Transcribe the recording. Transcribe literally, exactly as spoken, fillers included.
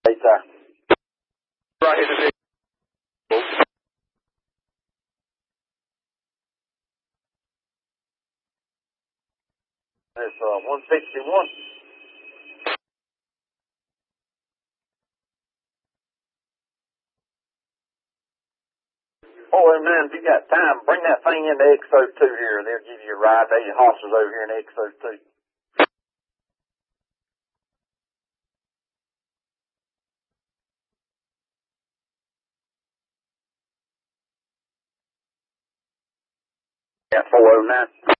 Later. Right in the vehicle. It's uh, one sixty-one. Oh, man, if you got time, bring that thing into X O two here. They'll give you a ride. They hosses over here in X O two. Yeah, four oh nine.